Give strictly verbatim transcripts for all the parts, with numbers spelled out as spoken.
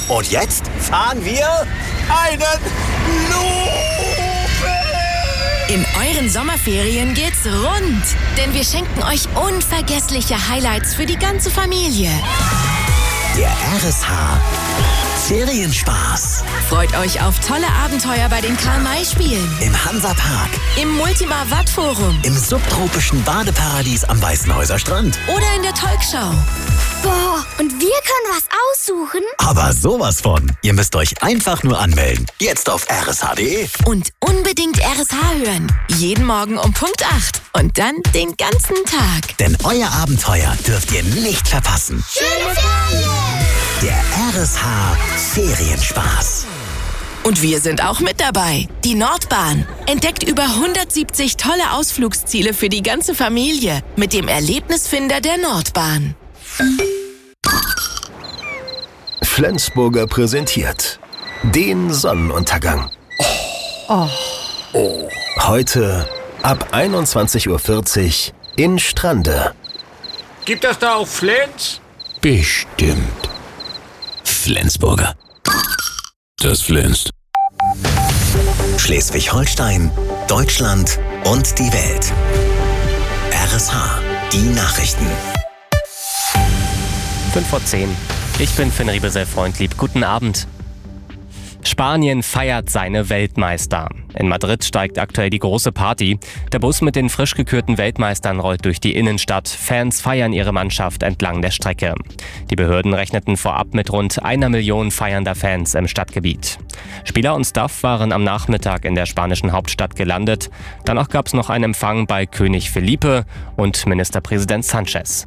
Und jetzt fahren wir einen Looping. In euren Sommerferien geht's rund, denn wir schenken euch unvergessliche Highlights für die ganze Familie. Der R S H Ferienspaß. Freut euch auf tolle Abenteuer bei den Karl-May-Spielen, Im Hansapark, im Multimar-Watt-Forum im subtropischen Badeparadies am Weißenhäuser Strand. oder in der Talkshow. Boah, und wir können was aussuchen? Aber sowas von. Ihr müsst euch einfach nur anmelden. Jetzt auf r s h punkt d e. Und unbedingt R S H hören. Jeden Morgen um Punkt acht. Und dann den ganzen Tag. Denn euer Abenteuer dürft ihr nicht verpassen. Schöne Ferien! Der R S H Ferienspaß. Und wir sind auch mit dabei. Die Nordbahn entdeckt über hundertsiebzig tolle Ausflugsziele für die ganze Familie mit dem Erlebnisfinder der Nordbahn. Flensburger präsentiert den Sonnenuntergang. Oh. Oh. Heute ab einundzwanzig Uhr vierzig in Strande. Gibt das da auch Flens? Bestimmt. Flensburger. Das flänzt. Schleswig-Holstein, Deutschland und die Welt. R S H, die Nachrichten. fünf vor zehn. Ich bin Finn Riebesell-Freundlieb. Guten Abend. Spanien feiert seine Weltmeister. In Madrid steigt aktuell die große Party. Der Bus mit den frisch gekürten Weltmeistern rollt durch die Innenstadt. Fans feiern ihre Mannschaft entlang der Strecke. Die Behörden rechneten vorab mit rund einer Million feiernder Fans im Stadtgebiet. Spieler und Staff waren am Nachmittag in der spanischen Hauptstadt gelandet. Danach gab es noch einen Empfang bei König Felipe und Ministerpräsident Sanchez.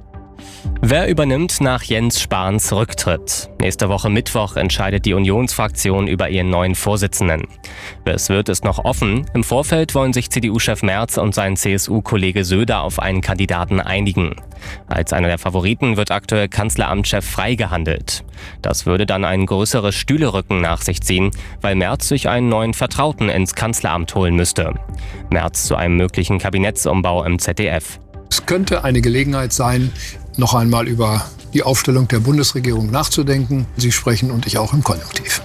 Wer übernimmt nach Jens Spahns Rücktritt? Nächste Woche Mittwoch entscheidet die Unionsfraktion über ihren neuen Vorsitzenden. Wer es wird, ist noch offen. Im Vorfeld wollen sich C D U-Chef Merz und sein C S U-Kollege Söder auf einen Kandidaten einigen. Als einer der Favoriten wird aktuell Kanzleramtschef Frey gehandelt. Das würde dann ein größeres Stühlerücken nach sich ziehen, weil Merz sich einen neuen Vertrauten ins Kanzleramt holen müsste. Merz zu einem möglichen Kabinettsumbau im Z D F. Es könnte eine Gelegenheit sein, noch einmal über die Aufstellung der Bundesregierung nachzudenken. Sie sprechen und ich auch im Konjunktiv.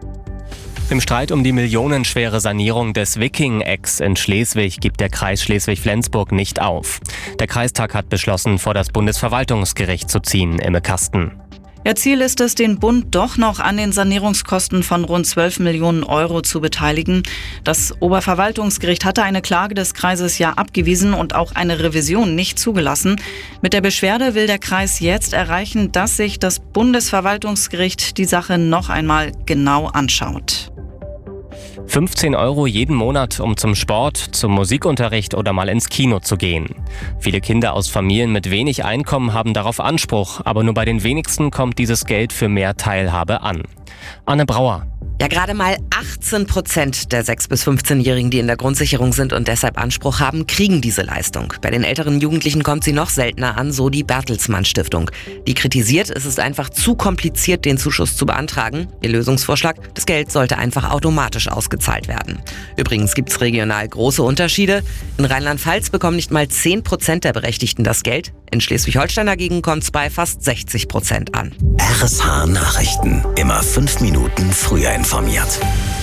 Im Streit um die millionenschwere Sanierung des Wiking-Ecks in Schleswig gibt der Kreis Schleswig-Flensburg nicht auf. Der Kreistag hat beschlossen, vor das Bundesverwaltungsgericht zu ziehen, Imme Kasten. Ihr Ziel ist es, den Bund doch noch an den Sanierungskosten von rund zwölf Millionen Euro zu beteiligen. Das Oberverwaltungsgericht hatte eine Klage des Kreises ja abgewiesen und auch eine Revision nicht zugelassen. Mit der Beschwerde will der Kreis jetzt erreichen, dass sich das Bundesverwaltungsgericht die Sache noch einmal genau anschaut. fünfzehn Euro jeden Monat, um zum Sport, zum Musikunterricht oder mal ins Kino zu gehen. Viele Kinder aus Familien mit wenig Einkommen haben darauf Anspruch, aber nur bei den wenigsten kommt dieses Geld für mehr Teilhabe an. Anne Brauer. Ja, gerade mal achtzehn Prozent der sechs- bis fünfzehnjährigen, die in der Grundsicherung sind und deshalb Anspruch haben, kriegen diese Leistung. Bei den älteren Jugendlichen kommt sie noch seltener an, so die Bertelsmann Stiftung. Die kritisiert, es ist einfach zu kompliziert, den Zuschuss zu beantragen. Ihr Lösungsvorschlag, das Geld sollte einfach automatisch ausgezahlt werden. Übrigens gibt es regional große Unterschiede. In Rheinland-Pfalz bekommen nicht mal zehn Prozent der Berechtigten das Geld. In Schleswig-Holstein dagegen kommt es bei fast sechzig Prozent an. R S H Nachrichten. Immer fünf Minuten früher informiert.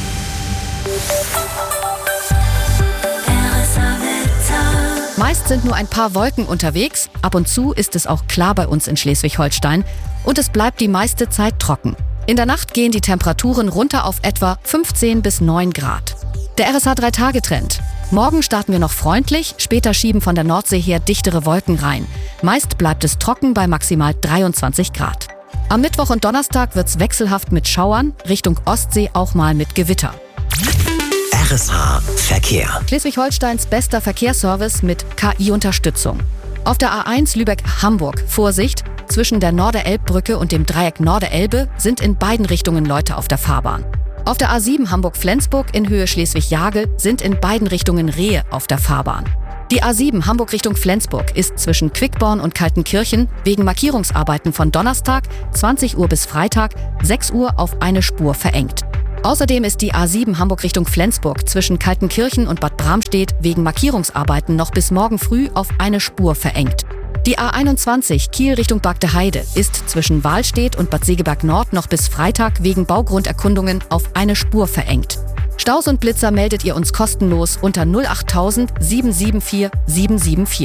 Meist sind nur ein paar Wolken unterwegs. Ab und zu ist es auch klar bei uns in Schleswig-Holstein. Und es bleibt die meiste Zeit trocken. In der Nacht gehen die Temperaturen runter auf etwa fünfzehn bis neun Grad. Der R S H drei Tage Trend. Morgen starten wir noch freundlich, später schieben von der Nordsee her dichtere Wolken rein. Meist bleibt es trocken bei maximal dreiundzwanzig Grad. Am Mittwoch und Donnerstag wird's wechselhaft mit Schauern, Richtung Ostsee auch mal mit Gewitter. R S H Verkehr. Schleswig-Holsteins bester Verkehrsservice mit K I-Unterstützung. Auf der A eins Lübeck-Hamburg, Vorsicht, zwischen der Norderelbbrücke und dem Dreieck Norderelbe sind in beiden Richtungen Leute auf der Fahrbahn. Auf der A sieben Hamburg-Flensburg in Höhe Schleswig-Jagel sind in beiden Richtungen Rehe auf der Fahrbahn. Die A sieben Hamburg Richtung Flensburg ist zwischen Quickborn und Kaltenkirchen wegen Markierungsarbeiten von Donnerstag zwanzig Uhr bis Freitag sechs Uhr auf eine Spur verengt. Außerdem ist die A sieben Hamburg Richtung Flensburg zwischen Kaltenkirchen und Bad Bramstedt wegen Markierungsarbeiten noch bis morgen früh auf eine Spur verengt. Die A einundzwanzig Kiel Richtung Bagdeheide ist zwischen Wahlstedt und Bad Segeberg Nord noch bis Freitag wegen Baugrunderkundungen auf eine Spur verengt. Staus und Blitzer meldet ihr uns kostenlos unter null achttausend sieben sieben vier sieben sieben vier.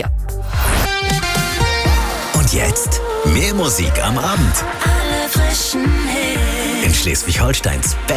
Und jetzt mehr Musik am Abend. Alle frischen Hits. In Schleswig-Holsteins